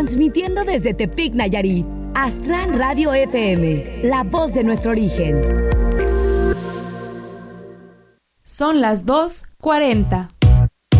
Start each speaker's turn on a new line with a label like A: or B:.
A: Transmitiendo desde Tepic, Nayarit. Aztlán Radio FM, la voz de nuestro origen.
B: Son las 2:40.